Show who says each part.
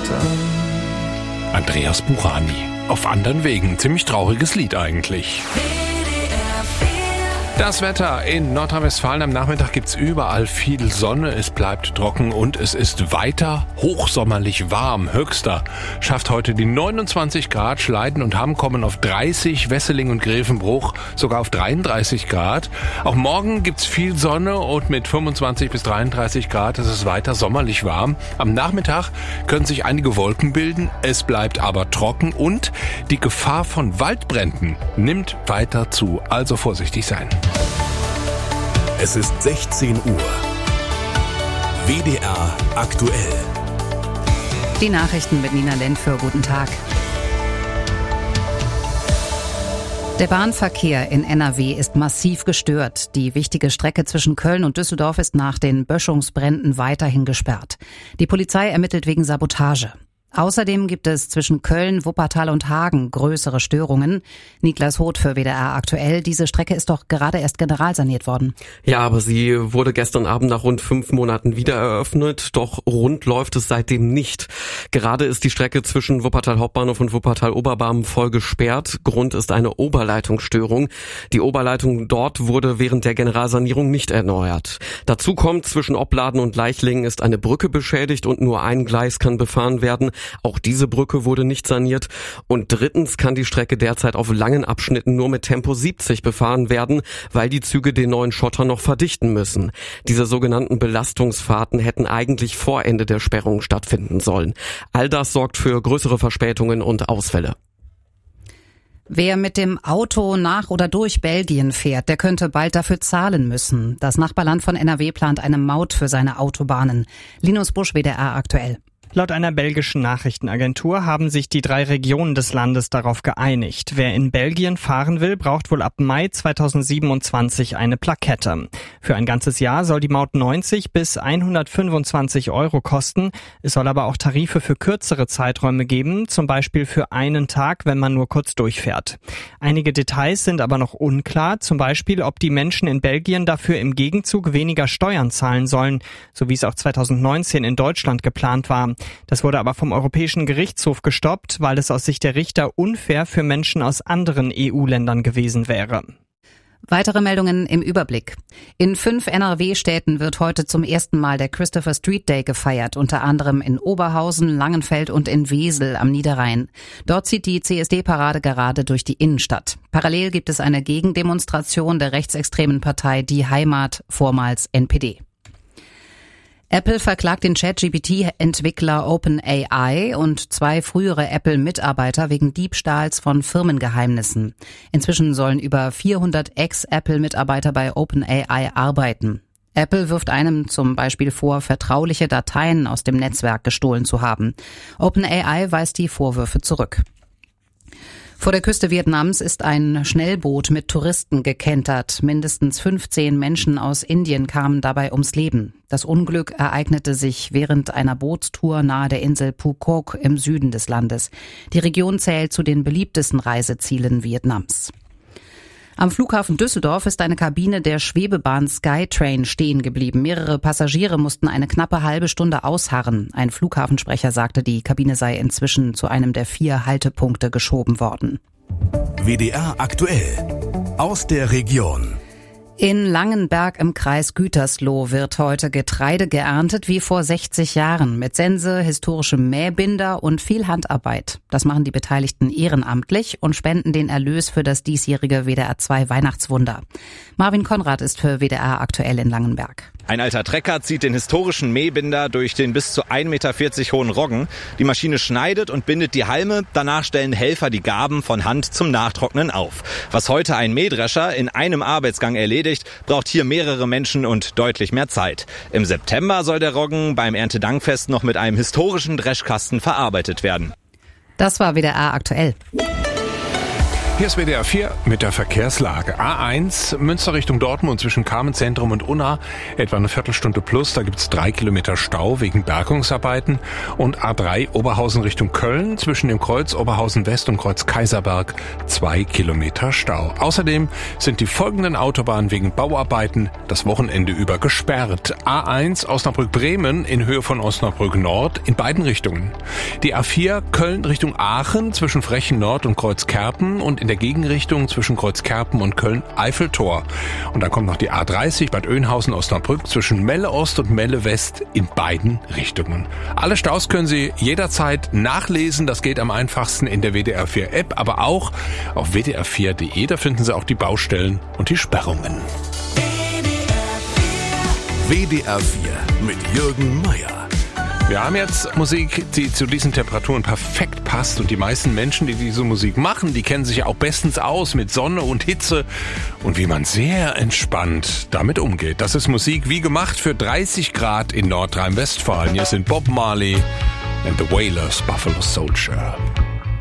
Speaker 1: Andreas Burani. Auf anderen Wegen. Ziemlich trauriges Lied eigentlich. Das Wetter in Nordrhein-Westfalen. Am Nachmittag gibt's überall viel Sonne, es bleibt trocken und es ist weiter hochsommerlich warm. Höchster schafft heute die 29 Grad, Schleiden und Hamm kommen auf 30, Wesseling und Grevenbruch sogar auf 33 Grad. Auch morgen gibt's viel Sonne und mit 25 bis 33 Grad ist es weiter sommerlich warm. Am Nachmittag können sich einige Wolken bilden, es bleibt aber trocken und die Gefahr von Waldbränden nimmt weiter zu, also vorsichtig sein.
Speaker 2: Es ist 16 Uhr. WDR aktuell.
Speaker 3: Die Nachrichten mit Nina Lentfür. Guten Tag. Der Bahnverkehr in NRW ist massiv gestört. Die wichtige Strecke zwischen Köln und Düsseldorf ist nach den Böschungsbränden weiterhin gesperrt. Die Polizei ermittelt wegen Sabotage. Außerdem gibt es zwischen Köln, Wuppertal und Hagen größere Störungen. Niklas Hoth für WDR aktuell. Diese Strecke ist doch gerade erst generalsaniert worden.
Speaker 4: Ja, aber sie wurde gestern Abend nach rund 5 Monaten wieder eröffnet. Doch rund läuft es seitdem nicht. Gerade ist die Strecke zwischen Wuppertal Hauptbahnhof und Wuppertal Oberbarm voll gesperrt. Grund ist eine Oberleitungsstörung. Die Oberleitung dort wurde während der Generalsanierung nicht erneuert. Dazu kommt, zwischen Opladen und Leichlingen ist eine Brücke beschädigt und nur ein Gleis kann befahren werden. Auch diese Brücke wurde nicht saniert. Und drittens kann die Strecke derzeit auf langen Abschnitten nur mit Tempo 70 befahren werden, weil die Züge den neuen Schotter noch verdichten müssen. Diese sogenannten Belastungsfahrten hätten eigentlich vor Ende der Sperrung stattfinden sollen. All das sorgt für größere Verspätungen und Ausfälle.
Speaker 3: Wer mit dem Auto nach oder durch Belgien fährt, der könnte bald dafür zahlen müssen. Das Nachbarland von NRW plant eine Maut für seine Autobahnen. Linus Busch, WDR aktuell.
Speaker 5: Laut einer belgischen Nachrichtenagentur haben sich die 3 Regionen des Landes darauf geeinigt. Wer in Belgien fahren will, braucht wohl ab Mai 2027 eine Plakette. Für ein ganzes Jahr soll die Maut 90 bis 125 € kosten. Es soll aber auch Tarife für kürzere Zeiträume geben, zum Beispiel für einen Tag, wenn man nur kurz durchfährt. Einige Details sind aber noch unklar, zum Beispiel, ob die Menschen in Belgien dafür im Gegenzug weniger Steuern zahlen sollen, so wie es auch 2019 in Deutschland geplant war. Das wurde aber vom Europäischen Gerichtshof gestoppt, weil es aus Sicht der Richter unfair für Menschen aus anderen EU-Ländern gewesen wäre.
Speaker 3: Weitere Meldungen im Überblick. In 5 NRW-Städten wird heute zum ersten Mal der Christopher Street Day gefeiert, unter anderem in Oberhausen, Langenfeld und in Wesel am Niederrhein. Dort zieht die CSD-Parade gerade durch die Innenstadt. Parallel gibt es eine Gegendemonstration der rechtsextremen Partei Die Heimat, vormals NPD. Apple verklagt den ChatGPT-Entwickler OpenAI und 2 frühere Apple-Mitarbeiter wegen Diebstahls von Firmengeheimnissen. Inzwischen sollen über 400 Ex-Apple-Mitarbeiter bei OpenAI arbeiten. Apple wirft einem zum Beispiel vor, vertrauliche Dateien aus dem Netzwerk gestohlen zu haben. OpenAI weist die Vorwürfe zurück. Vor der Küste Vietnams ist ein Schnellboot mit Touristen gekentert. Mindestens 15 Menschen aus Indien kamen dabei ums Leben. Das Unglück ereignete sich während einer Bootstour nahe der Insel Phu Quoc im Süden des Landes. Die Region zählt zu den beliebtesten Reisezielen Vietnams. Am Flughafen Düsseldorf ist eine Kabine der Schwebebahn Skytrain stehen geblieben. Mehrere Passagiere mussten eine knappe halbe Stunde ausharren. Ein Flughafensprecher sagte, die Kabine sei inzwischen zu einem der 4 Haltepunkte geschoben worden.
Speaker 2: WDR aktuell. Aus der Region.
Speaker 3: In Langenberg im Kreis Gütersloh wird heute Getreide geerntet wie vor 60 Jahren mit Sense, historischem Mähbinder und viel Handarbeit. Das machen die Beteiligten ehrenamtlich und spenden den Erlös für das diesjährige WDR 2 Weihnachtswunder. Marvin Konrad ist für WDR aktuell in Langenberg.
Speaker 6: Ein alter Trecker zieht den historischen Mähbinder durch den bis zu 1,40 Meter hohen Roggen. Die Maschine schneidet und bindet die Halme. Danach stellen Helfer die Garben von Hand zum Nachtrocknen auf. Was heute ein Mähdrescher in einem Arbeitsgang erledigt, braucht hier mehrere Menschen und deutlich mehr Zeit. Im September soll der Roggen beim Erntedankfest noch mit einem historischen Dreschkasten verarbeitet werden.
Speaker 3: Das war WDR aktuell.
Speaker 1: Hier ist WDR 4 mit der Verkehrslage. A1 Münster Richtung Dortmund zwischen Carmen-Zentrum und Unna etwa eine Viertelstunde plus. Da gibt's 3 Kilometer Stau wegen Bergungsarbeiten. Und A3 Oberhausen Richtung Köln zwischen dem Kreuz Oberhausen West und Kreuz Kaiserberg 2 Kilometer Stau. Außerdem sind die folgenden Autobahnen wegen Bauarbeiten das Wochenende über gesperrt. A1 Osnabrück-Bremen in Höhe von Osnabrück Nord in beiden Richtungen. Die A4 Köln Richtung Aachen zwischen Frechen Nord und Kreuz Kerpen und in der Gegenrichtung zwischen Kreuzkerpen und Köln-Eiffeltor. Und dann kommt noch die A30 Bad Oeynhausen-Osnabrück zwischen Melle Ost und Melle West in beiden Richtungen. Alle Staus können Sie jederzeit nachlesen. Das geht am einfachsten in der WDR 4 App, aber auch auf wdr4.de. Da finden Sie auch die Baustellen und die Sperrungen.
Speaker 2: WDR 4 mit Jürgen Meier.
Speaker 1: Wir haben jetzt Musik, die zu diesen Temperaturen perfekt passt und die meisten Menschen, die diese Musik machen, die kennen sich ja auch bestens aus mit Sonne und Hitze und wie man sehr entspannt damit umgeht. Das ist Musik wie gemacht für 30 Grad in Nordrhein-Westfalen. Hier sind Bob Marley and the Wailers, Buffalo Soldier.